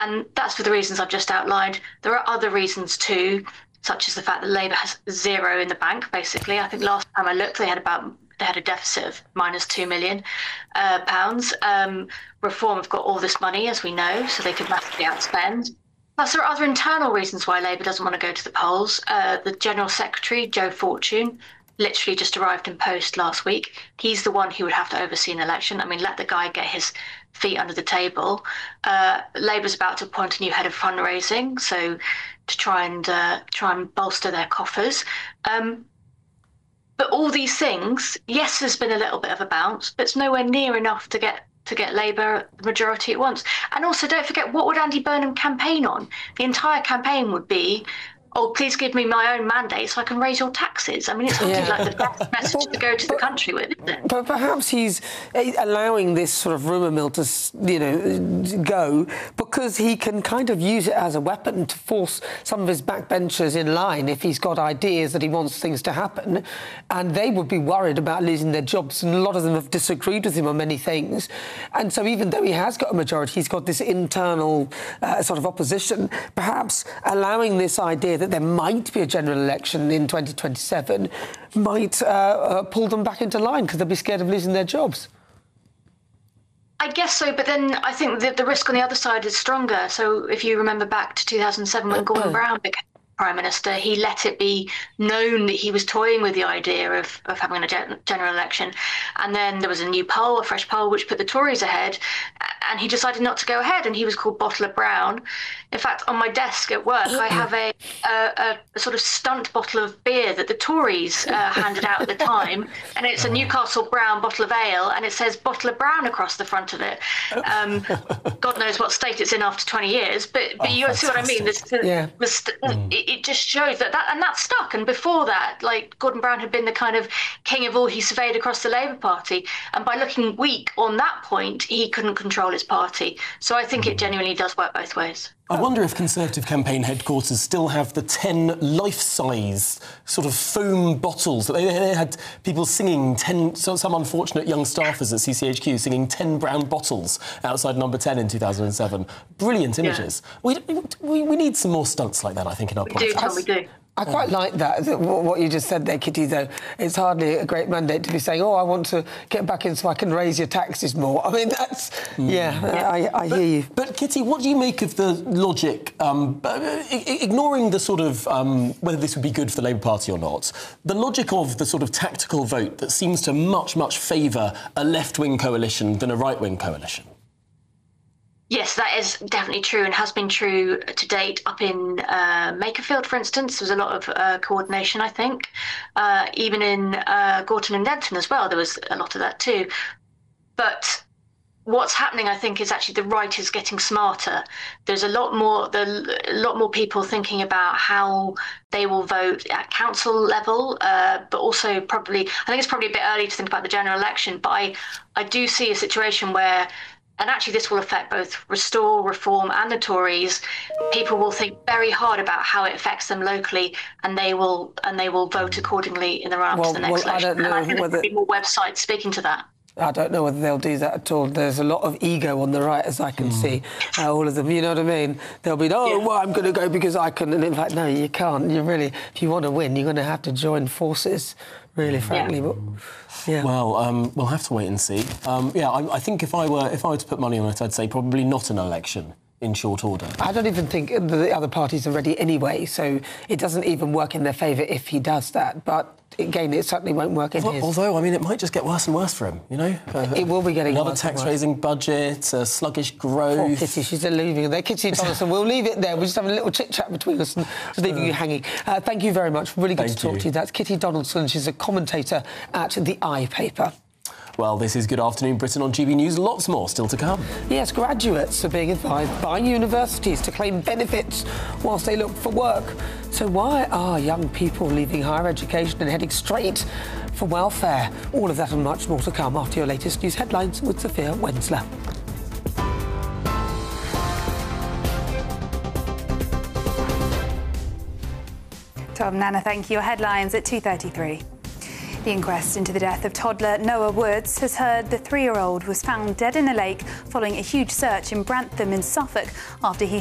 And that's for the reasons I've just outlined. There are other reasons too, such as the fact that Labour has zero in the bank, basically. I think last time I looked, they had a deficit of minus £2 million. Reform have got all this money, as we know, so they could massively outspend. Plus, there are other internal reasons why Labour doesn't want to go to the polls. The General Secretary, Joe Fortune, literally just arrived in post last week. He's the one who would have to oversee an election. I mean, let the guy get his feet under the table. Labour's about to appoint a new head of fundraising, so to try and bolster their coffers. But all these things, yes, there's been a little bit of a bounce, but it's nowhere near enough to get Labour the majority at once. And also, don't forget, what would Andy Burnham campaign on? The entire campaign would be, oh, please give me my own mandate so I can raise your taxes. I mean, it's something like the best message to go to the country with, isn't it? But perhaps he's allowing this sort of rumour mill to, go because he can kind of use it as a weapon to force some of his backbenchers in line if he's got ideas that he wants things to happen. And they would be worried about losing their jobs. And a lot of them have disagreed with him on many things. And so even though he has got a majority, he's got this internal sort of opposition, perhaps allowing this idea that there might be a general election in 2027 might pull them back into line because they'll be scared of losing their jobs. I guess so, but then I think that the risk on the other side is stronger. So if you remember back to 2007 when Gordon Brown became Prime Minister, he let it be known that he was toying with the idea of having a general election. And then there was a new poll, a fresh poll, which put the Tories ahead, and he decided not to go ahead, and he was called Bottle of Brown. In fact, on my desk at work, I have a sort of stunt bottle of beer that the Tories handed out at the time, and it's a Newcastle Brown bottle of ale, and it says Bottle of Brown across the front of it. God knows what state it's in after 20 years, but you see what I mean? It just shows that stuck. And before that, like, Gordon Brown had been the kind of king of all he surveyed across the Labour Party, and by looking weak on that point, he couldn't control his party. So I think it genuinely does work both ways. I wonder if Conservative campaign headquarters still have the 10 life-size sort of foam bottles. They had people singing 10, some unfortunate young staffers at CCHQ singing 10 brown bottles outside Number 10 in 2007. Brilliant images. Yeah. We need some more stunts like that, I think, in our politics. We do. I quite like that, what you just said there, Kitty, though. It's hardly a great mandate to be saying, oh, I want to get back in so I can raise your taxes more. I mean, that's... I hear you. But, Kitty, what do you make of the logic, ignoring the sort of, whether this would be good for the Labour Party or not, the logic of the sort of tactical vote that seems to much favour a left-wing coalition than a right-wing coalition? Yes, that is definitely true and has been true to date. Up in Makerfield, for instance, there was a lot of coordination, I think. Even in Gorton and Denton as well, there was a lot of that too. But what's happening, I think, is actually the right is getting smarter. There's a lot more people thinking about how they will vote at council level, but also probably, I think it's probably a bit early to think about the general election, but I do see a situation where, and actually this will affect both Restore, Reform and the Tories, people will think very hard about how it affects them locally, and they will vote accordingly in the run-up to the next election. I don't know, and I think there'll be more websites speaking to that. I don't know whether they'll do that at all. There's a lot of ego on the right, as I can see, all of them, you know what I mean? They'll be, well, I'm going to go because I can. And in fact, no, you can't. You really, if you want to win, you're going to have to join forces, really, frankly. Yeah. But, yeah. Well, we'll have to wait and see. I think if I were to put money on it, I'd say probably not an election in short order. I don't even think the other parties are ready anyway, so it doesn't even work in their favour if he does that. But again, it certainly won't work in his. Although, I mean, it might just get worse and worse for him, you know? It will be getting another worse. Another tax-raising budget, sluggish growth. Poor Kitty, she's leaving there. Kitty Donaldson, we'll leave it there. We'll just have a little chit-chat between us and just leaving you hanging. Thank you very much. Really good to talk to you. That's Kitty Donaldson. She's a commentator at the iPaper. Well, this is Good Afternoon Britain on GB News. Lots more still to come. Yes, graduates are being advised by universities to claim benefits whilst they look for work. So why are young people leaving higher education and heading straight for welfare? All of that and much more to come after your latest news headlines with Sophia Wensler. Tom, Nana, thank you. Your headlines at 2:33. The inquest into the death of toddler Noah Woods has heard the 3-year-old was found dead in a lake following a huge search in Brantham in Suffolk after he